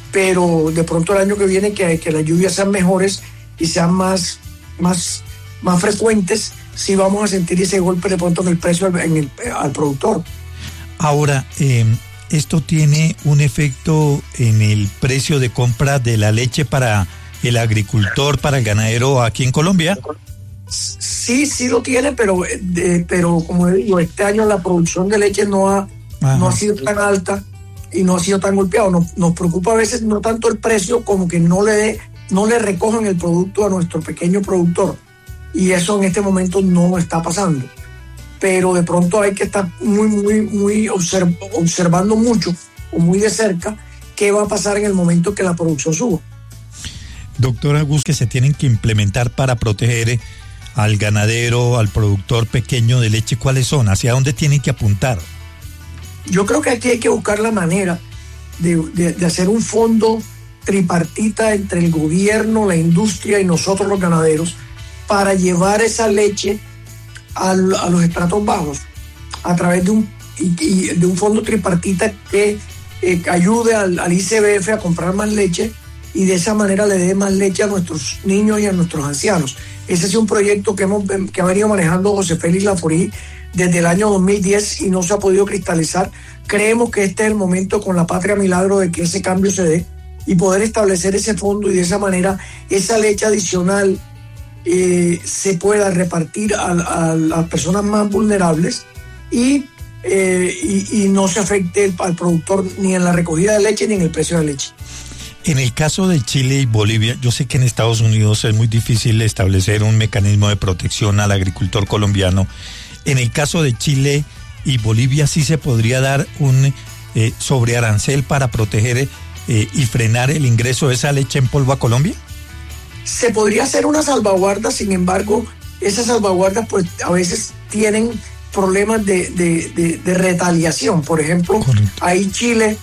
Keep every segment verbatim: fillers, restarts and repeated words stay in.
pero de pronto el año que viene que, que las lluvias sean mejores y sean más, más, más frecuentes, sí vamos a sentir ese golpe de pronto en el precio al, en el, al productor. Ahora, eh, ¿esto tiene un efecto en el precio de compra de la leche para el agricultor, para el ganadero aquí en Colombia? Sí, sí lo tiene, pero, eh, pero como digo, este año la producción de leche no ha, no ha sido tan alta y no ha sido tan golpeado. Nos, nos preocupa a veces no tanto el precio como que no le dé, no le recojan el producto a nuestro pequeño productor. Y eso en este momento no está pasando. Pero de pronto hay que estar muy, muy, muy observ- observando mucho o muy de cerca qué va a pasar en el momento que la producción suba. Doctor Augusto, que se tienen que implementar para proteger al ganadero, al productor pequeño de leche, ¿cuáles son? ¿Hacia dónde tienen que apuntar? Yo creo que aquí hay que buscar la manera de, de, de hacer un fondo tripartita entre el gobierno, la industria y nosotros los ganaderos para llevar esa leche al, a los estratos bajos a través de un, y, y de un fondo tripartita que eh, ayude al, al I C B F a comprar más leche y de esa manera le dé más leche a nuestros niños y a nuestros ancianos. Ese es un proyecto que, hemos, que ha venido manejando José Félix Laforí desde el año dos mil diez y no se ha podido cristalizar. Creemos que este es el momento con la Patria Milagro de que ese cambio se dé y poder establecer ese fondo y de esa manera esa leche adicional eh, se pueda repartir a, a las personas más vulnerables y, eh, y, y no se afecte al productor ni en la recogida de leche ni en el precio de leche. En el caso de Chile y Bolivia, yo sé que en Estados Unidos es muy difícil establecer un mecanismo de protección al agricultor colombiano. En el caso de Chile y Bolivia, ¿sí se podría dar un eh, sobrearancel para proteger eh, y frenar el ingreso de esa leche en polvo a Colombia? Se podría hacer una salvaguarda, sin embargo, esas salvaguardas pues a veces tienen problemas de, de, de, de retaliación. Por ejemplo, correcto, ahí Chile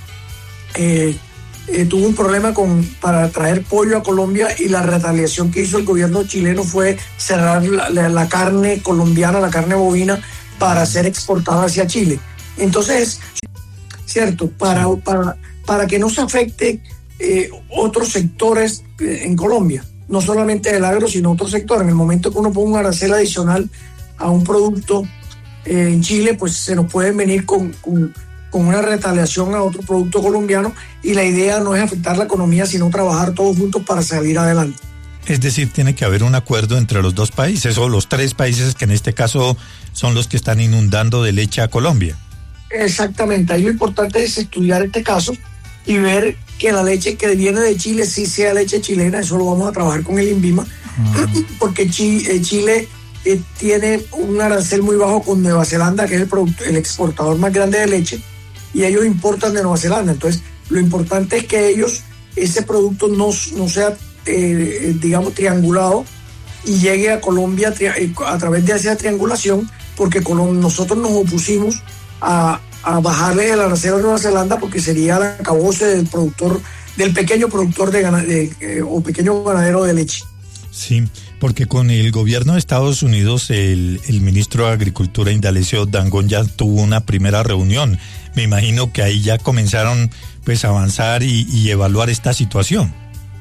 eh, eh, tuvo un problema con, para traer pollo a Colombia y la retaliación que hizo el gobierno chileno fue cerrar la, la, la carne colombiana, la carne bovina, para ser exportada hacia Chile. Entonces, cierto, para, para, para que no se afecte eh, otros sectores eh, en Colombia, no solamente el agro, sino otros sectores. En el momento que uno ponga un arancel adicional a un producto eh, en Chile, pues se nos pueden venir con, con, con una retaliación a otro producto colombiano y la idea no es afectar la economía, sino trabajar todos juntos para salir adelante. Es decir, tiene que haber un acuerdo entre los dos países o los tres países que en este caso son los que están inundando de leche a Colombia. Exactamente, ahí lo importante es estudiar este caso y ver que la leche que viene de Chile sí sea leche chilena. Eso lo vamos a trabajar con el INVIMA, uh-huh, porque Chile, Chile eh, tiene un arancel muy bajo con Nueva Zelanda, que es el, producto, el exportador más grande de leche, y ellos importan de Nueva Zelanda. Entonces, lo importante es que ellos, ese producto no, no sea Eh, digamos triangulado y llegue a Colombia tri- a través de esa triangulación, porque Colom- nosotros nos opusimos a, a bajarle el arancel a Nueva Zelanda porque sería el acabose del productor, del pequeño productor de, gana- de eh, o pequeño ganadero de leche. Sí, porque con el gobierno de Estados Unidos el, el ministro de Agricultura Indalecio Dangond ya tuvo una primera reunión. Me imagino que ahí ya comenzaron pues a avanzar y, y evaluar esta situación.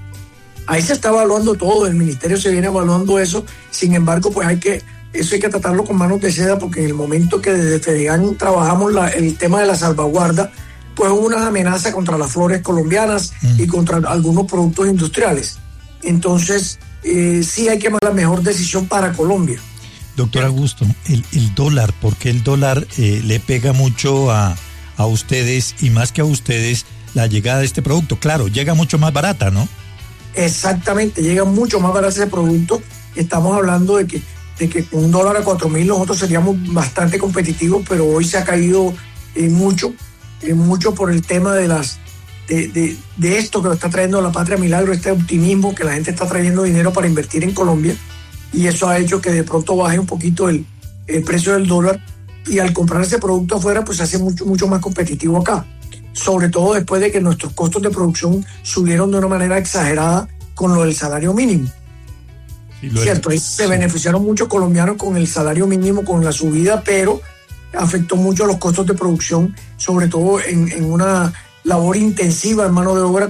Ahí se está evaluando todo, el ministerio se viene evaluando eso. Sin embargo, pues hay que, eso hay que tratarlo con manos de seda, porque en el momento que desde FEDEGAN trabajamos la, el tema de la salvaguarda, pues hubo unas amenazas contra las flores colombianas mm. y contra algunos productos industriales. Entonces, eh, sí hay que tomar la mejor decisión para Colombia. Doctor Augusto, el, el dólar, ¿por qué el dólar eh, le pega mucho a, a ustedes y más que a ustedes la llegada de este producto? Claro, llega mucho más barata, ¿no? Exactamente, llega mucho más barato ese producto. Estamos hablando de que, de que con un dólar a cuatro mil nosotros seríamos bastante competitivos, pero hoy se ha caído eh, mucho, eh, mucho por el tema de las de, de, de esto que está trayendo la Patria Milagro, este optimismo que la gente está trayendo dinero para invertir en Colombia, y eso ha hecho que de pronto baje un poquito el, el precio del dólar, y al comprar ese producto afuera pues se hace mucho, mucho más competitivo acá. Sobre todo después de que nuestros costos de producción subieron de una manera exagerada con lo del salario mínimo. Sí, Cierto, ahí se sí. beneficiaron muchos colombianos con el salario mínimo, con la subida, pero afectó mucho los costos de producción, sobre todo en, en una labor intensiva en mano de obra